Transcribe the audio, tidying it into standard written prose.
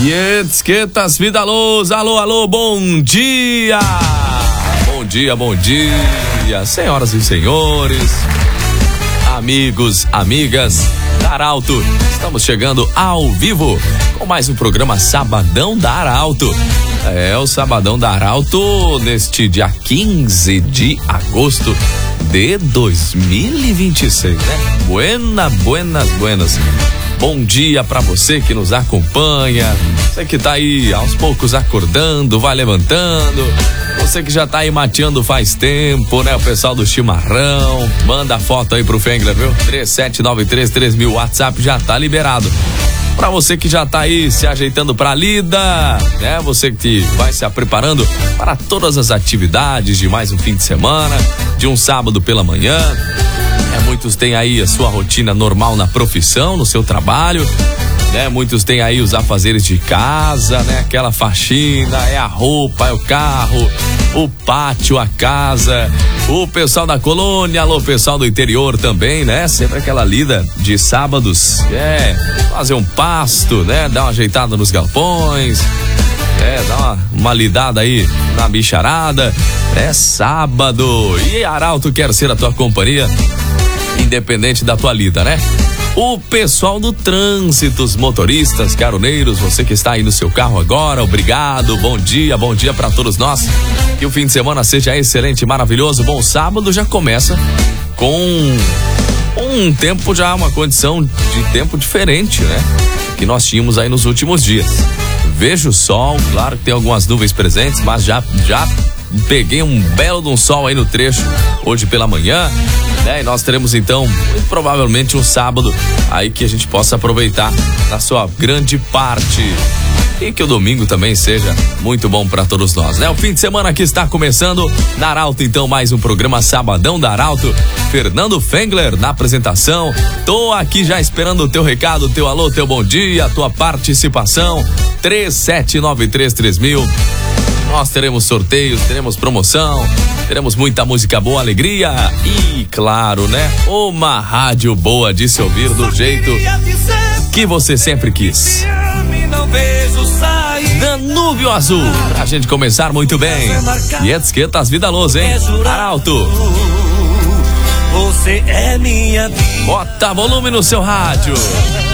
Yetsquetas Vida Luz, alô, bom dia! Bom dia, senhoras e senhores, amigos, amigas da Arauto. Estamos chegando ao vivo com mais um programa Sabadão da Arauto. É o Sabadão da Arauto neste dia 15 de agosto de 2026, né? Buenas. Bom dia pra você que nos acompanha, você que tá aí aos poucos acordando, vai levantando, você que já tá aí mateando faz tempo, né? O pessoal do chimarrão, manda foto aí pro Fengler, viu? 37933000, WhatsApp já tá liberado. Pra você que já tá aí se ajeitando pra lida, né? Você que vai se preparando para todas as atividades de mais um fim de semana, de um sábado pela manhã. Muitos têm aí a sua rotina normal na profissão, no seu trabalho, né? Muitos têm aí os afazeres de casa, né? Aquela faxina, é a roupa, é o carro, o pátio, a casa, o pessoal da colônia, alô, pessoal do interior também, né? Sempre aquela lida de sábados, fazer um pasto, né? Dar uma ajeitada nos galpões, dá uma lidada aí na bicharada, é sábado, e a Arauto quer ser a tua companhia, independente da tua lida, né? O pessoal do trânsito, os motoristas, caroneiros, você que está aí no seu carro agora, obrigado, bom dia para todos nós, que o fim de semana seja excelente, maravilhoso. Bom, sábado já começa com um tempo, já uma condição de tempo diferente, né? Que nós tínhamos aí nos últimos dias. Vejo o sol, claro que tem algumas nuvens presentes, mas já peguei um belo de um sol aí no trecho hoje pela manhã, né? E nós teremos então, muito provavelmente, um sábado aí que a gente possa aproveitar na sua grande parte. E que o domingo também seja muito bom para todos nós, né? O fim de semana aqui está começando na Arauto, então mais um programa Sabadão da Arauto. Fernando Fengler na apresentação. Tô aqui já esperando o teu recado, teu alô, teu bom dia, tua participação. 37933000. Nós teremos sorteios, teremos promoção, teremos muita música boa, alegria e, claro, né? Uma rádio boa de se ouvir do jeito que você sempre quis. Danúbio Azul, pra gente começar muito bem. E Etiquetas Vida Luz, hein? Arauto. Você é minha vida. Bota volume no seu rádio.